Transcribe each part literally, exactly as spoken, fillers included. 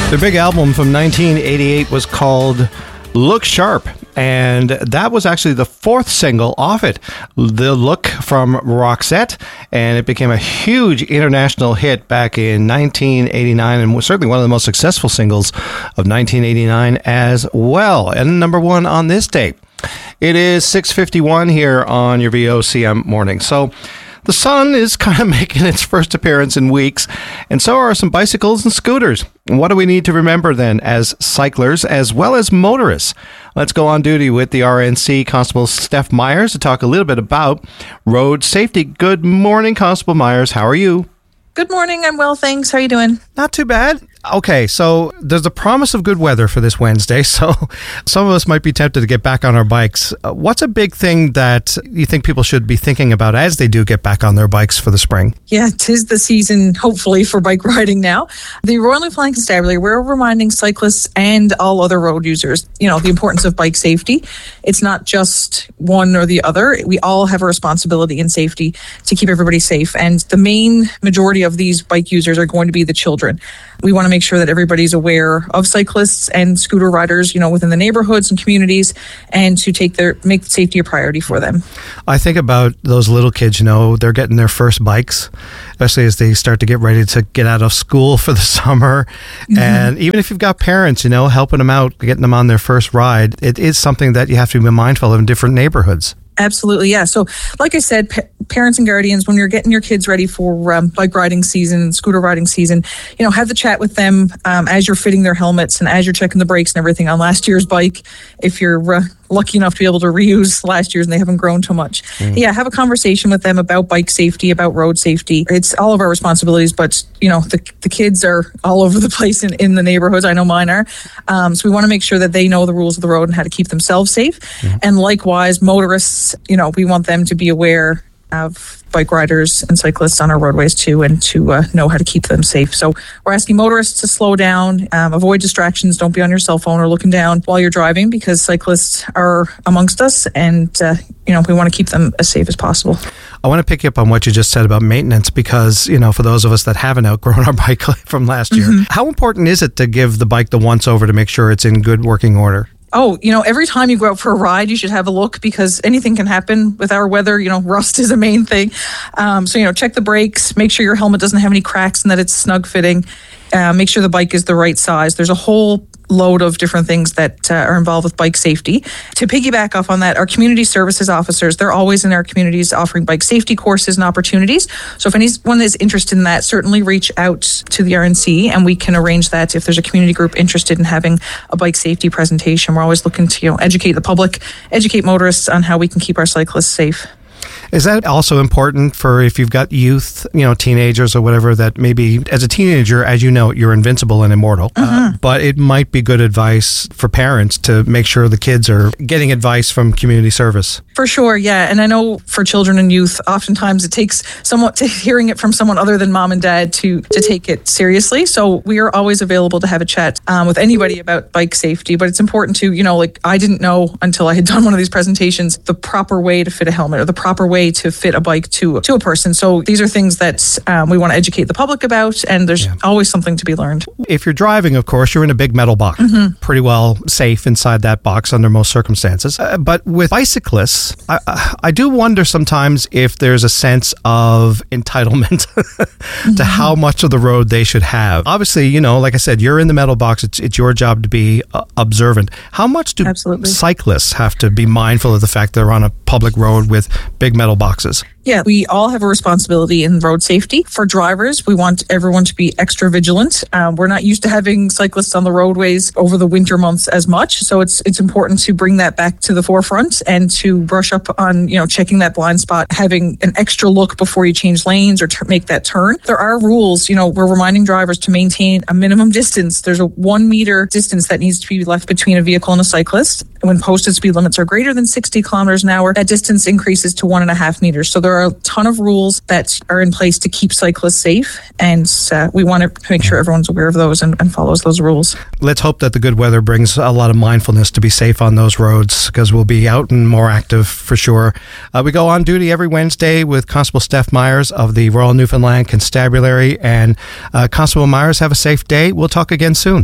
Their big album from nineteen eighty-eight was called Look Sharp, and that was actually the fourth single off it, The Look from Roxette, and it became a huge international hit back in nineteen eighty-nine, and was certainly one of the most successful singles of nineteen eighty-nine as well, and number one on this day. It is six fifty-one here on your V O C M morning. So the sun is kind of making its first appearance in weeks, and so are some bicycles and scooters. What do we need to remember then as cyclers as well as motorists? Let's go on duty with the R N C Constable Steph Myers to talk a little bit about road safety. Good morning, Constable Myers. How are you? Good morning. I'm well, thanks. How are you doing? Not too bad. Okay, so there's the promise of good weather for this Wednesday, so some of us might be tempted to get back on our bikes. Uh, what's a big thing that you think people should be thinking about as they do get back on their bikes for the spring? Yeah, 'tis the season, hopefully, for bike riding now. The Royal Newfoundland Constabulary, we're reminding cyclists and all other road users, you know, the importance of bike safety. It's not just one or the other. We all have a responsibility in safety to keep everybody safe, and the main majority of these bike users are going to be the children. We want to make sure that everybody's aware of cyclists and scooter riders, you know, within the neighborhoods and communities, and to take their make safety a priority for them. I think about those little kids, you know, they're getting their first bikes, especially as they start to get ready to get out of school for the summer. Mm-hmm. And even if you've got parents, you know, helping them out, getting them on their first ride, it is something that you have to be mindful of in different neighborhoods. Absolutely, yeah. So, like I said, pa- parents and guardians, when you're getting your kids ready for um, bike riding season, scooter riding season, you know, have the chat with them um, as you're fitting their helmets and as you're checking the brakes and everything on last year's bike. If you're uh, lucky enough to be able to reuse last year's and they haven't grown too much, mm. yeah, have a conversation with them about bike safety, about road safety. It's all of our responsibilities, but you know, the the kids are all over the place in, in the neighborhoods. I know mine are. Um, so we want to make sure that they know the rules of the road and how to keep themselves safe. Mm. And likewise, motorists, you know, we want them to be aware of bike riders and cyclists on our roadways too, and to uh, know how to keep them safe. So we're asking motorists to slow down, um, avoid distractions, don't be on your cell phone or looking down while you're driving, because cyclists are amongst us, and uh, you know, we want to keep them as safe as possible. I want to pick up on what you just said about maintenance, because, you know, for those of us that haven't outgrown our bike from last year, mm-hmm. how important is it to give the bike the once over to make sure it's in good working order? Oh, you know, every time you go out for a ride, you should have a look, because anything can happen with our weather. You know, rust is a main thing. Um, so, you know, check the brakes, make sure your helmet doesn't have any cracks and that it's snug fitting. Uh, make sure the bike is the right size. There's a whole load of different things that uh, are involved with bike safety. To piggyback off on that, our community services officers, they're always in our communities offering bike safety courses and opportunities. So if anyone is interested in that, certainly reach out to the R N C and we can arrange that. If there's a community group interested in having a bike safety presentation, we're always looking to, you know, educate the public, educate motorists on how we can keep our cyclists safe. Is that also important for if you've got youth, you know, teenagers or whatever, that maybe as a teenager, as you know, you're invincible and immortal, mm-hmm. uh, but it might be good advice for parents to make sure the kids are getting advice from community service? For sure, yeah. And I know for children and youth, oftentimes it takes somewhat to hearing it from someone other than mom and dad to, to take it seriously. So we are always available to have a chat um, with anybody about bike safety, but it's important to, you know, like I didn't know until I had done one of these presentations, the proper way to fit a helmet or the proper way to fit a bike to to a person. So these are things that um, we want to educate the public about, and there's yeah. always something to be learned. If you're driving, of course, you're in a big metal box, mm-hmm. pretty well safe inside that box under most circumstances. Uh, but with bicyclists, I, I do wonder sometimes if there's a sense of entitlement to mm-hmm. how much of the road they should have. Obviously, you know, like I said, you're in the metal box. It's, it's your job to be uh, observant. How much do Absolutely. cyclists have to be mindful of the fact they're on a public road with big metal boxes? Yeah, we all have a responsibility in road safety. For drivers, we want everyone to be extra vigilant. Um, we're not used to having cyclists on the roadways over the winter months as much, so it's it's important to bring that back to the forefront and to brush up on, you know, checking that blind spot, having an extra look before you change lanes or t- make that turn. There are rules, you know, we're reminding drivers to maintain a minimum distance. There's a one meter distance that needs to be left between a vehicle and a cyclist. When posted speed limits are greater than sixty kilometers an hour, that distance increases to one and a half meters. So there are a ton of rules that are in place to keep cyclists safe, and uh, we want to make sure everyone's aware of those and, and follows those rules. Let's hope that the good weather brings a lot of mindfulness to be safe on those roads, because we'll be out and more active for sure. Uh, we go on duty every Wednesday with Constable Steph Myers of the Royal Newfoundland Constabulary. And uh, Constable Myers, have a safe day. We'll talk again soon.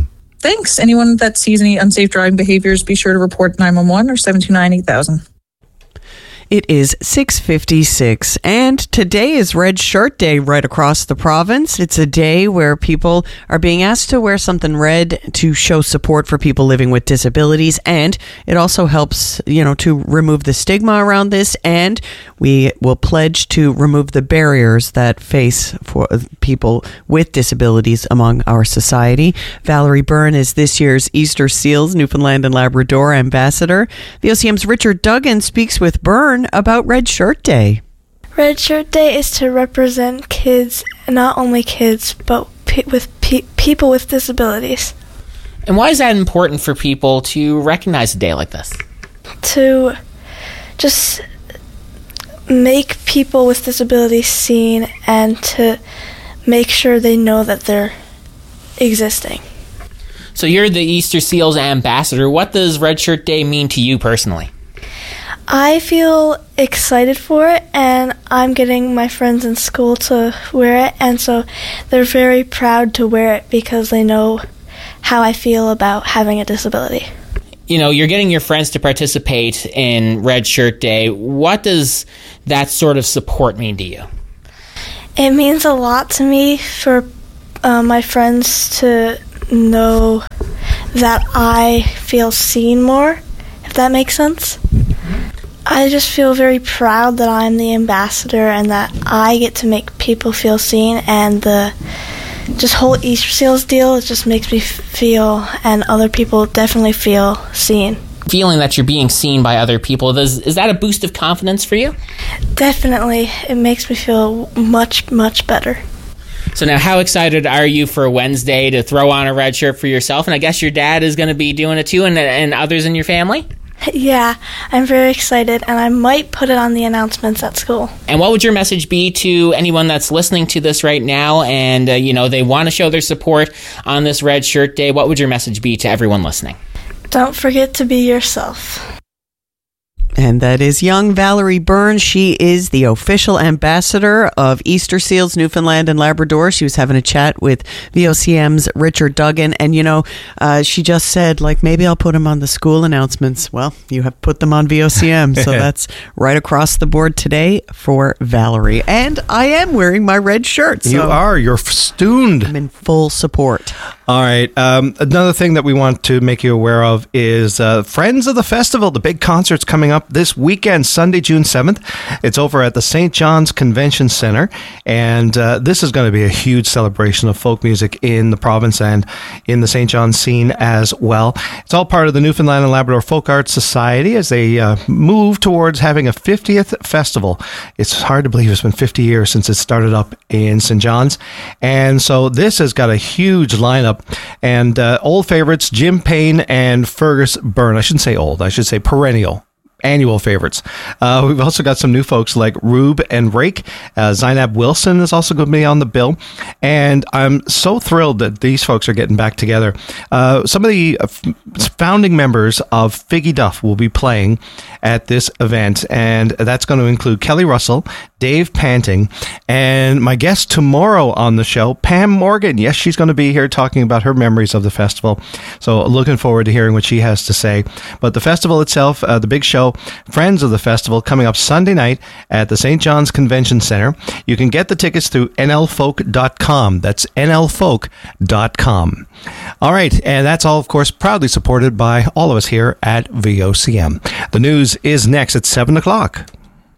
Thanks. Anyone that sees any unsafe driving behaviors, be sure to report nine one one or seven two nine eight thousand. It is six fifty-six, and today is Red Shirt Day right across the province. It's a day where people are being asked to wear something red to show support for people living with disabilities, and it also helps, you know, to remove the stigma around this, and we will pledge to remove the barriers that face for people with disabilities among our society. Valerie Byrne is this year's Easter Seals Newfoundland and Labrador ambassador. V O C M's Richard Duggan speaks with Byrne about Red Shirt Day. Red Shirt Day is to represent kids, not only kids, but pe- with pe- people with disabilities. And why is that important for people to recognize a day like this? To just make people with disabilities seen and to make sure they know that they're existing. So you're the Easter Seals ambassador. What does Red Shirt Day mean to you personally? I feel excited for it, and I'm getting my friends in school to wear it, and so they're very proud to wear it because they know how I feel about having a disability. You know, you're getting your friends to participate in Red Shirt Day. What does that sort of support mean to you? It means a lot to me for uh, my friends to know that I feel seen more, if that makes sense. I just feel very proud that I'm the ambassador and that I get to make people feel seen, and the just whole Easter Seals deal, it just makes me feel, and other people definitely feel, seen. Feeling that you're being seen by other people, does, is that a boost of confidence for you? Definitely. It makes me feel much, much better. So now, how excited are you for Wednesday to throw on a red shirt for yourself? And I guess your dad is going to be doing it too, and, and others in your family? Yeah, I'm very excited, and I might put it on the announcements at school. And what would your message be to anyone that's listening to this right now and, uh, you know, they want to show their support on this Red Shirt Day? What would your message be to everyone listening? Don't forget to be yourself. And that is young Valerie Byrne. She is the official ambassador of Easter Seals Newfoundland and Labrador. She was having a chat with V O C M's Richard Duggan. And, you know, uh, she just said, like, maybe I'll put them on the school announcements. Well, you have put them on V O C M. So that's right across the board today for Valerie. And I am wearing my red shirt. So you are. You're festooned. I'm in full support. All right. Um, another thing that we want to make you aware of is uh, Friends of the Festival. The big concert's coming up this weekend, Sunday, June seventh. It's over at the Saint John's Convention Center. And uh, this is going to be a huge celebration of folk music in the province and in the Saint John's scene as well. It's all part of the Newfoundland and Labrador Folk Arts Society as they uh, move towards having a fiftieth festival. It's hard to believe it's been fifty years since it started up in Saint John's. And so this has got a huge lineup. And uh, old favorites, Jim Payne and Fergus Byrne. I shouldn't say old, I should say perennial. Annual favorites. Uh, we've also got some new folks like Rube and Rake. Uh, Zainab Wilson is also going to be on the bill. And I'm so thrilled that these folks are getting back together. Uh, some of the uh, founding members of Figgy Duff will be playing at this event. And that's going to include Kelly Russell, Dave Panting, and my guest tomorrow on the show, Pam Morgan. Yes, she's going to be here talking about her memories of the festival. So looking forward to hearing what she has to say. But the festival itself, uh, the big show, Friends of the Festival, coming up Sunday night at the Saint John's Convention Center. You can get the tickets through N L folk dot com. That's N L folk dot com. All right, and that's all, of course, proudly supported by all of us here at V O C M. The news is next at seven o'clock.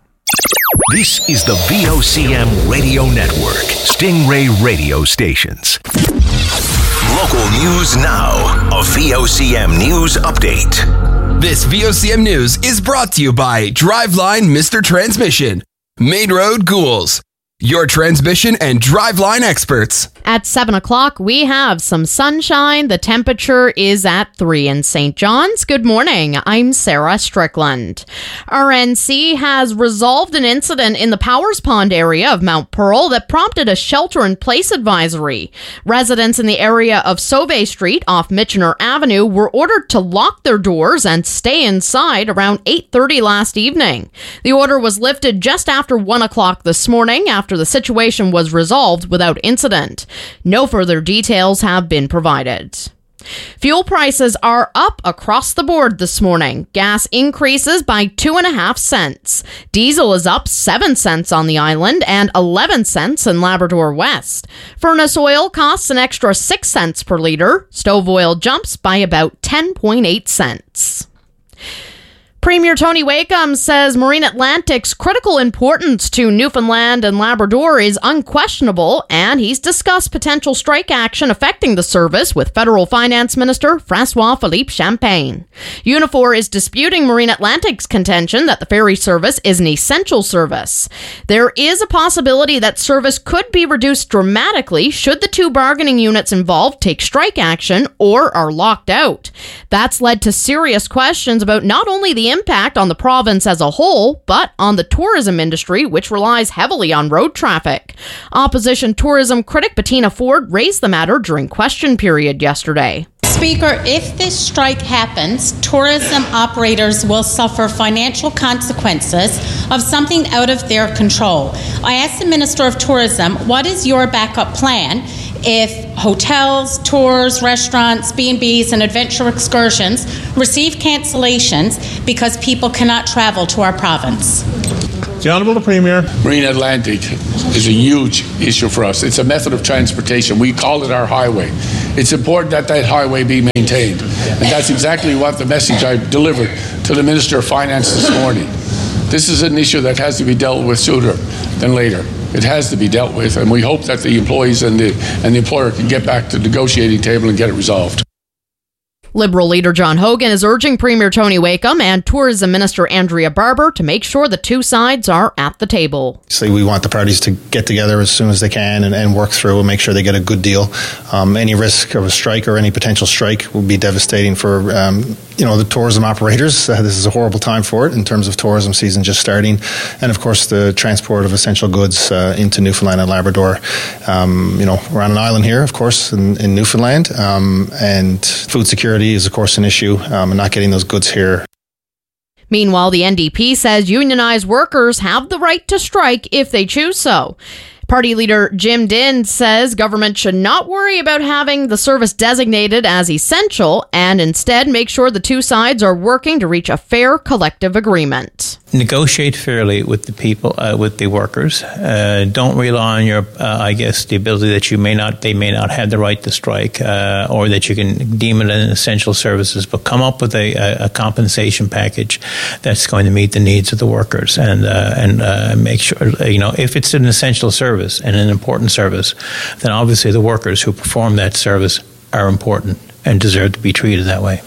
This is the V O C M Radio Network, Stingray Radio Stations. Local news now, a V O C M News Update. This V O C M News is brought to you by Driveline Mister Transmission, Main Road Ghouls, your transmission and driveline experts. At seven o'clock, we have some sunshine. The temperature is at three in Saint John's. Good morning. I'm Sarah Strickland. R N C has resolved an incident in the Powers Pond area of Mount Pearl that prompted a shelter-in-place advisory. Residents in the area of Sauve Street off Michener Avenue were ordered to lock their doors and stay inside around eight thirty last evening. The order was lifted just after one o'clock this morning after the situation was resolved without incident. No further details have been provided. Fuel prices are up across the board this morning. Gas increases by two and a half cents. Diesel is up seven cents on the island and eleven cents in Labrador West. Furnace oil costs an extra six cents per litre. Stove oil jumps by about ten point eight cents. Premier Tony Wakeham says Marine Atlantic's critical importance to Newfoundland and Labrador is unquestionable, and he's discussed potential strike action affecting the service with Federal Finance Minister Francois-Philippe Champagne. Unifor is disputing Marine Atlantic's contention that the ferry service is an essential service. There is a possibility that service could be reduced dramatically should the two bargaining units involved take strike action or are locked out. That's led to serious questions about not only the impact on the province as a whole, but on the tourism industry, which relies heavily on road traffic. Opposition tourism critic Bettina Ford raised the matter during question period yesterday. Speaker, if this strike happens, tourism operators will suffer financial consequences of something out of their control. I asked the Minister of Tourism, what is your backup plan if hotels, tours, restaurants, B and Bs and adventure excursions receive cancellations because people cannot travel to our province? The Honourable Premier. Marine Atlantic is a huge issue for us. It's a method of transportation. We call it our highway. It's important that that highway be maintained. And that's exactly what the message I delivered to the Minister of Finance this morning. This is an issue that has to be dealt with sooner than later. It has to be dealt with, and we hope that the employees and the, and the employer can get back to the negotiating table and get it resolved. Liberal leader John Hogan is urging Premier Tony Wakeham and Tourism Minister Andrea Barber to make sure the two sides are at the table. So we want the parties to get together as soon as they can and, and work through and make sure they get a good deal. Um, any risk of a strike or any potential strike would be devastating for um, you know the tourism operators. Uh, this is a horrible time for it in terms of tourism season just starting, and of course the transport of essential goods uh, into Newfoundland and Labrador. Um, you know we're on an island here, of course, in, in Newfoundland, um, and food security is of course an issue, um, and not getting those goods here. Meanwhile, the N D P says unionized workers have the right to strike if they choose so. Party leader Jim Dinn says government should not worry about having the service designated as essential and instead make sure the two sides are working to reach a fair collective agreement. Negotiate fairly with the people, uh, with the workers. Uh, don't rely on your, uh, I guess, the ability that you may not, they may not have the right to strike, uh, or that you can deem it an essential services. But come up with a, a, a compensation package that's going to meet the needs of the workers, and uh, and uh, make sure, you know, if it's an essential service and an important service, then obviously the workers who perform that service are important and deserve to be treated that way.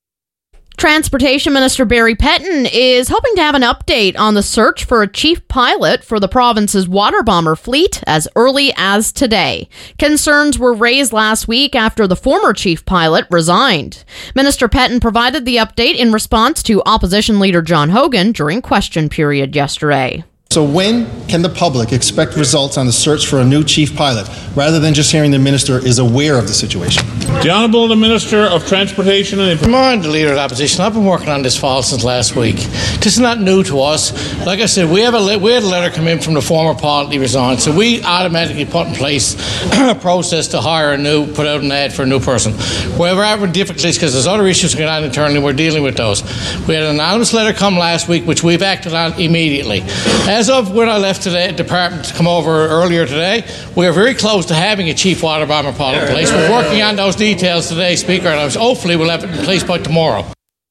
Transportation Minister Barry Petton is hoping to have an update on the search for a chief pilot for the province's water bomber fleet as early as today. Concerns were raised last week after the former chief pilot resigned. Minister Petton provided the update in response to opposition leader John Hogan during question period yesterday. So when can the public expect results on the search for a new chief pilot, rather than just hearing the minister is aware of the situation? The Honourable the Minister of Transportation and Information. I'm the Leader of the Opposition. I've been working on this file since last week. This is not new to us. Like I said, we have a we had a letter come in from the former pilot. He resigned, so we automatically put in place a process to hire a new, put out an ad for a new person. Wherever we're having difficulties, because there's other issues going on internally, we're dealing with those. We had an anonymous letter come last week, which we've acted on immediately. As of when I left the department to come over earlier today, we are very close to having a chief water bomber pilot in place. We're working on those details today, Speaker, and hopefully we'll have it in place by tomorrow.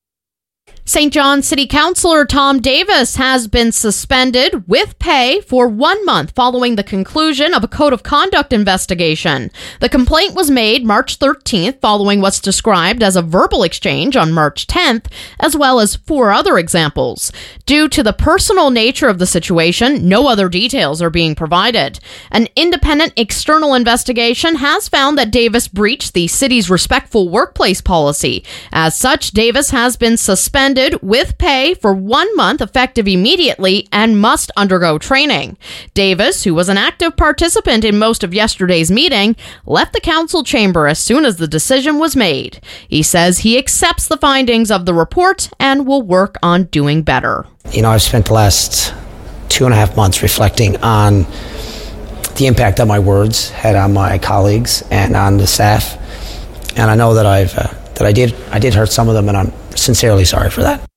Saint John City Councillor Tom Davis has been suspended with pay for one month following the conclusion of a code of conduct investigation. The complaint was made March thirteenth following what's described as a verbal exchange on March tenth, as well as four other examples. Due to the personal nature of the situation, no other details are being provided. An independent external investigation has found that Davis breached the city's respectful workplace policy. As such, Davis has been suspended with pay for one month effective immediately and must undergo training. Davis, who was an active participant in most of yesterday's meeting, left the council chamber as soon as the decision was made. He says he accepts the findings of the report and will work on doing better. You know, I've spent the last two and a half months reflecting on the impact that my words had on my colleagues and on the staff. and I know that I've uh, that I did I did hurt some of them, and I'm sincerely sorry for that.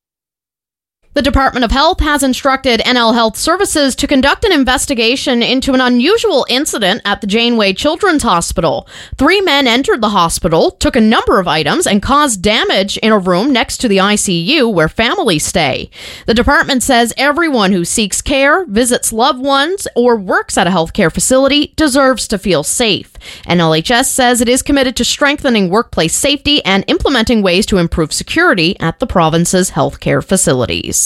The Department of Health has instructed N L Health Services to conduct an investigation into an unusual incident at the Janeway Children's Hospital. Three men entered the hospital, took a number of items, and caused damage in a room next to the I C U where families stay. The department says everyone who seeks care, visits loved ones, or works at a healthcare facility deserves to feel safe. N L H S says it is committed to strengthening workplace safety and implementing ways to improve security at the province's healthcare facilities.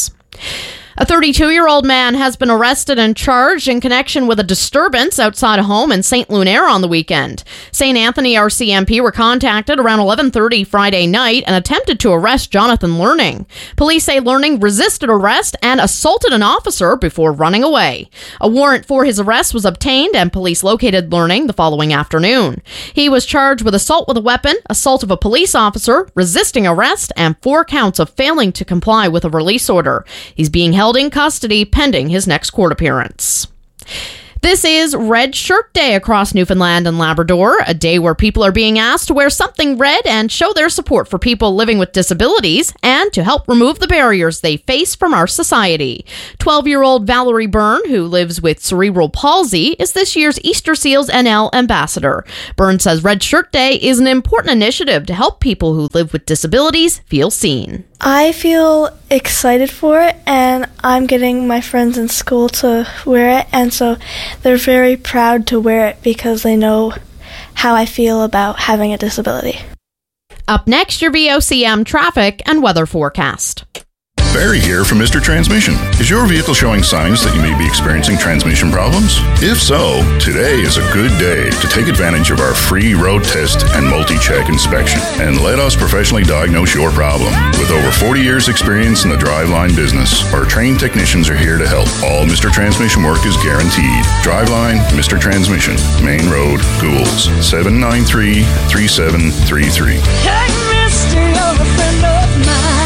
A thirty-two-year-old man has been arrested and charged in connection with a disturbance outside a home in Saint Lunaire on the weekend. Saint Anthony R C M P were contacted around eleven thirty Friday night and attempted to arrest Jonathan Learning. Police say Learning resisted arrest and assaulted an officer before running away. A warrant for his arrest was obtained and police located Learning the following afternoon. He was charged with assault with a weapon, assault of a police officer, resisting arrest, and four counts of failing to comply with a release order. He's being held in custody pending his next court appearance. This is Red Shirt Day across Newfoundland and Labrador, a day where people are being asked to wear something red and show their support for people living with disabilities and to help remove the barriers they face from our society. twelve-year-old Valerie Byrne, who lives with cerebral palsy, is this year's Easter Seals N L ambassador. Byrne says Red Shirt Day is an important initiative to help people who live with disabilities feel seen. I feel excited for it, and I'm getting my friends in school to wear it, and so they're very proud to wear it because they know how I feel about having a disability. Up next, your V O C M traffic and weather forecast. Barry here from Mister Transmission. Is your vehicle showing signs that you may be experiencing transmission problems? If so, today is a good day to take advantage of our free road test and multi-check inspection and let us professionally diagnose your problem. With over forty years experience in the driveline business, our trained technicians are here to help. All Mister Transmission work is guaranteed. Driveline, Mister Transmission, Main Road, Goulds, seven nine three, three seven three three. Hey, mister, you're a friend of mine.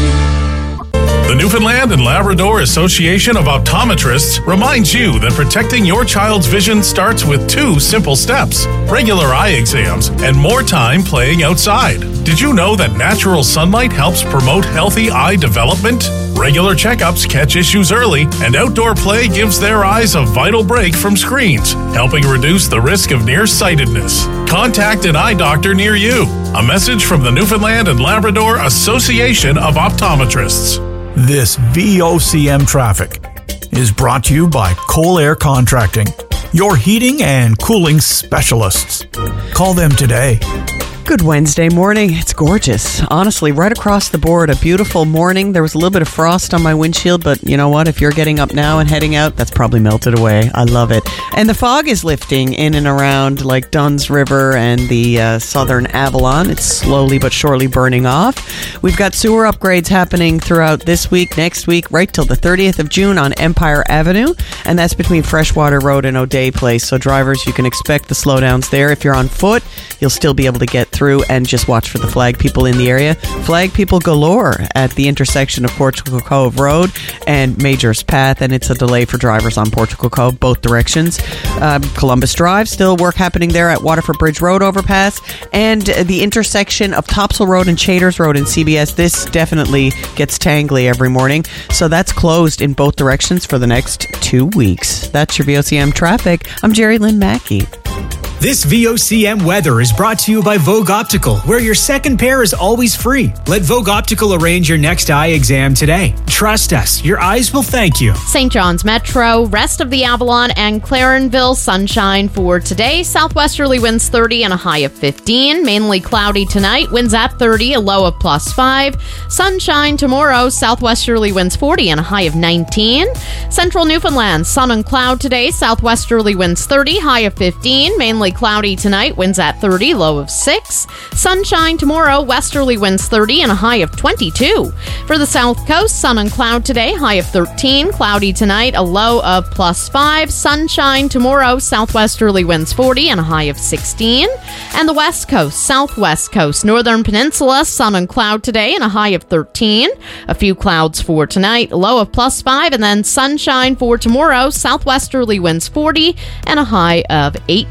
The Newfoundland and Labrador Association of Optometrists reminds you that protecting your child's vision starts with two simple steps: regular eye exams and more time playing outside. Did you know that natural sunlight helps promote healthy eye development? Regular checkups catch issues early, and outdoor play gives their eyes a vital break from screens, helping reduce the risk of nearsightedness. Contact an eye doctor near you. A message from the Newfoundland and Labrador Association of Optometrists. This V O C M traffic is brought to you by Coal Air Contracting, your heating and cooling specialists. Call them today. Good Wednesday morning. It's gorgeous. Honestly, right across the board, a beautiful morning. There was a little bit of frost on my windshield, but you know what? If you're getting up now and heading out, that's probably melted away. I love it. And the fog is lifting in and around like Dunn's River and the uh, southern Avalon. It's slowly but surely burning off. We've got sewer upgrades happening throughout this week, next week, right till the thirtieth of June on Empire Avenue. And that's between Freshwater Road and O'Day Place. So drivers, you can expect the slowdowns there. If you're on foot, you'll still be able to get through and just watch for the flag people in the area. Flag people galore at the intersection of Portugal Cove Road and Major's Path, and it's a delay for drivers on Portugal Cove, both directions. Um, Columbus Drive, still work happening there at Waterford Bridge Road overpass, and the intersection of Topsail Road and Shaders Road in C B S. This definitely gets tangly every morning, so that's closed in both directions for the next two weeks. That's your V O C M traffic. I'm Jerry Lynn Mackey. This V O C M weather is brought to you by Vogue Optical, where your second pair is always free. Let Vogue Optical arrange your next eye exam today. Trust us, your eyes will thank you. Saint John's Metro, rest of the Avalon and Clarenville, sunshine for today. Southwesterly winds thirty and a high of fifteen. Mainly cloudy tonight, winds at thirty, a low of plus five. Sunshine tomorrow, southwesterly winds forty and a high of nineteen. Central Newfoundland, sun and cloud today. Southwesterly winds thirty, high of fifteen. Mainly cloudy tonight, winds at thirty, low of six. Sunshine tomorrow, westerly winds thirty and a high of twenty-two. For the South Coast, sun and cloud today, high of thirteen. Cloudy tonight, a low of plus five. Sunshine tomorrow, southwesterly winds forty and a high of sixteen. And the West Coast, Southwest Coast, Northern Peninsula, sun and cloud today and a high of thirteen. A few clouds for tonight, a low of plus five. And then sunshine for tomorrow, southwesterly winds forty and a high of eighteen.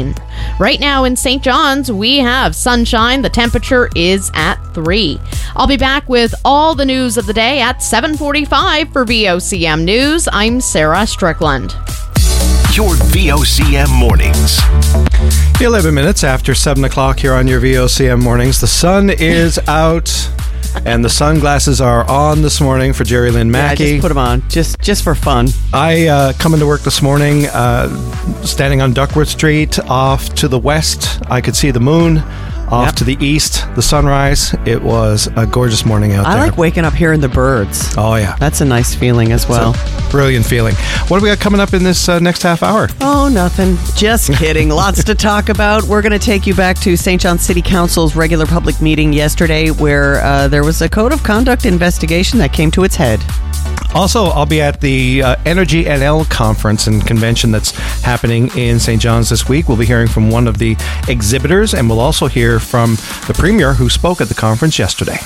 rain. Right now in Saint John's, we have sunshine. The temperature is at three. I'll be back with all the news of the day at seven forty-five for V O C M News. I'm Sarah Strickland. Your V O C M mornings. eleven minutes after seven o'clock here on your V O C M mornings. The sun is out. And the sunglasses are on this morning for Jerry Lynn Mackey. Yeah, I just put them on, just just for fun. I uh, come into work this morning, uh, standing on Duckworth Street, off to the west. I could see the moon. Off Yep. to the east, the sunrise. It was a gorgeous morning out I there. like waking up hearing the birds. Oh, yeah. That's a nice feeling as well. It's a brilliant feeling. What do we got coming up in this uh, next half hour? Oh, nothing. Just kidding. Lots to talk about. We're going to take you back to Saint John City Council's regular public meeting yesterday where uh, there was a code of conduct investigation that came to its head. Also, I'll be at the uh, Energy N L conference and convention that's happening in Saint John's this week. We'll be hearing from one of the exhibitors, and we'll also hear from the Premier who spoke at the conference yesterday.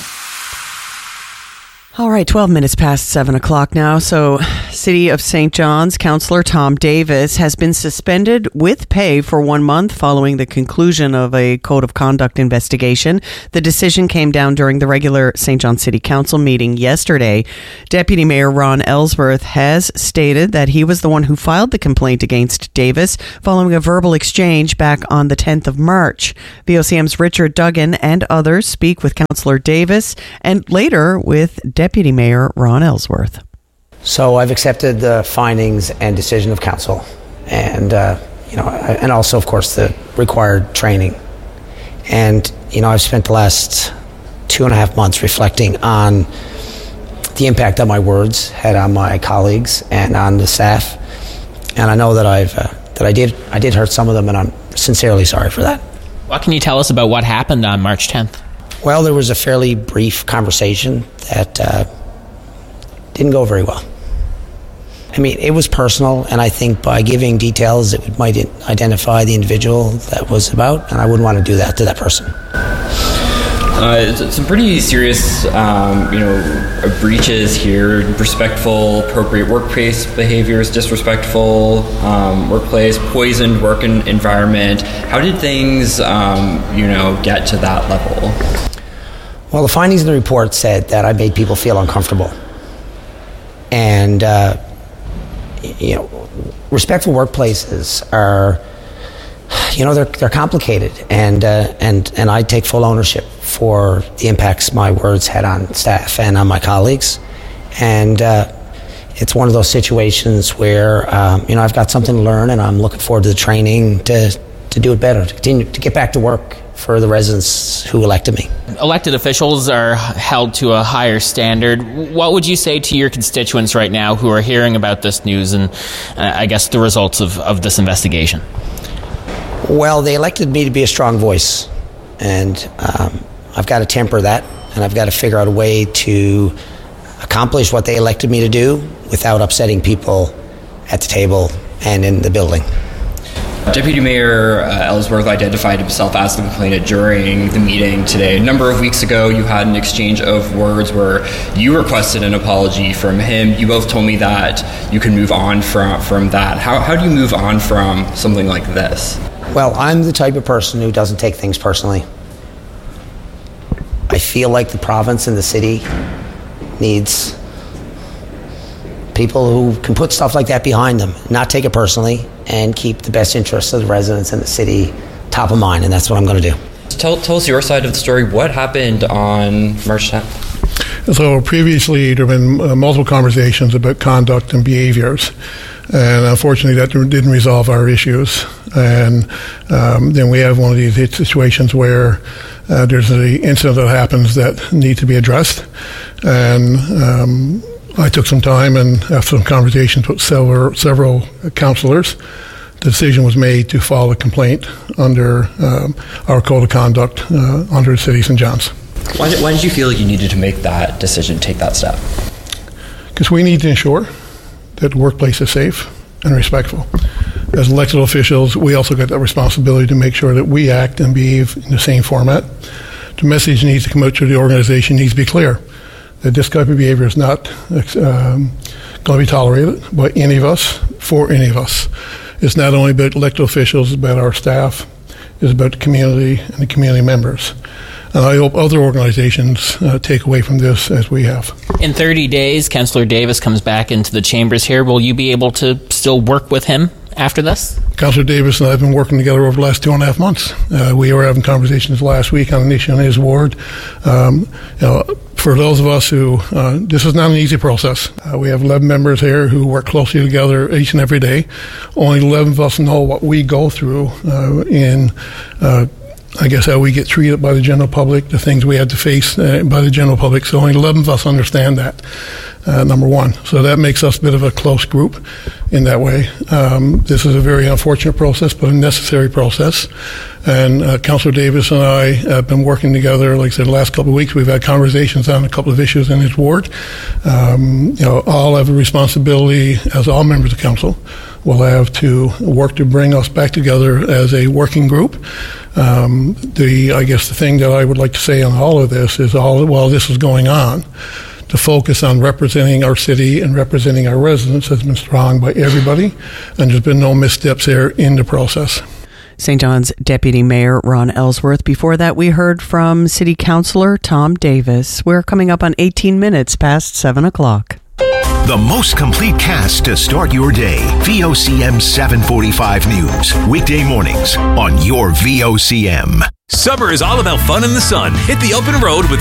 All right, twelve minutes past seven o'clock now. So, City of Saint John's Councillor Tom Davis has been suspended with pay for one month following the conclusion of a code of conduct investigation. The decision came down during the regular Saint John City Council meeting yesterday. Deputy Mayor Ron Ellsworth has stated that he was the one who filed the complaint against Davis following a verbal exchange back on the tenth of March. V O C M's Richard Duggan and others speak with Councillor Davis and later with Deputy Mayor Ron Ellsworth. So I've accepted the findings and decision of council, and uh, you know, and also, of course, the required training. And you know, I've spent the last two and a half months reflecting on the impact that my words had on my colleagues and on the staff. And I know that I've uh, that I did I did hurt some of them, and I'm sincerely sorry for that. What can you tell us about what happened on March tenth? Well, there was a fairly brief conversation that uh, didn't go very well. I mean, it was personal, and I think by giving details, it might identify the individual that was about, and I wouldn't want to do that to that person. Uh, it's some pretty serious, um, you know, breaches here. Respectful, appropriate workplace behaviors, disrespectful um, workplace, poisoned work environment. How did things, um, you know, get to that level? Well, the findings in the report said that I made people feel uncomfortable, and uh, you know, respectful workplaces are, you know, they're they're complicated, and uh, and and I take full ownership for the impacts my words had on staff and on my colleagues, and uh, it's one of those situations where um, you know, I've got something to learn, and I'm looking forward to the training to to do it better, to continue to get back to work for the residents who elected me. Elected officials are held to a higher standard. What would you say to your constituents right now who are hearing about this news and uh, I guess the results of, of this investigation? Well, they elected me to be a strong voice, and um, I've got to temper that, and I've got to figure out a way to accomplish what they elected me to do without upsetting people at the table and in the building. Deputy Mayor uh, Ellsworth identified himself as the complainant during the meeting today. A number of weeks ago, you had an exchange of words where you requested an apology from him. You both told me that you can move on from, from that. How, how do you move on from something like this? Well, I'm the type of person who doesn't take things personally. I feel like the province and the city needs people who can put stuff like that behind them, not take it personally, and keep the best interests of the residents and the city top of mind, and that's what I'm going to do. Tell, tell us your side of the story. What happened on March tenth? So previously there have been uh, multiple conversations about conduct and behaviors, and unfortunately that didn't resolve our issues. And um, then we have one of these situations where uh, there's an incident that happens that needs to be addressed, and um, I took some time, and after some conversations with several, several councillors, the decision was made to file a complaint under um, our code of conduct uh, under the City of Saint John's. Why did, why did you feel like you needed to make that decision, take that step? Because we need to ensure that the workplace is safe and respectful. As elected officials, we also got that responsibility to make sure that we act and behave in the same format. The message needs to come out to the organization, needs to be clear that this type of behavior is not um, going to be tolerated by any of us, for any of us. It's not only about elected officials, it's about our staff, it's about the community and the community members. And I hope other organizations uh, take away from this as we have. In thirty days, Councillor Davis comes back into the chambers here. Will you be able to still work with him after this? Councillor Davis and I have been working together over the last two and a half months. Uh, we were having conversations last week on an issue in his ward. Um, you know, for those of us who, uh, this is not an easy process. Uh, we have eleven members here who work closely together each and every day. Only eleven of us know what we go through uh, in uh, I guess how we get treated by the general public, the things we had to face uh, by the general public. So only eleven of us understand that, uh, number one. So that makes us a bit of a close group in that way. Um, this is a very unfortunate process, but a necessary process. And uh, Councillor Davis and I have been working together, like I said, the last couple of weeks. We've had conversations on a couple of issues in his ward. Um, you know, all have a responsibility, as all members of council will have, to work to bring us back together as a working group. Um, the I guess the thing that I would like to say on all of this is, all while this is going on, to focus on representing our city and representing our residents has been strong by everybody, and there's been no missteps there in the process. Saint John's Deputy Mayor Ron Ellsworth. Before that, we heard from City Councillor Tom Davis. We're coming up on eighteen minutes past seven o'clock. The most complete cast to start your day. V O C M seven forty-five News. Weekday mornings on your V O C M. Summer is all about fun in the sun. Hit the open road with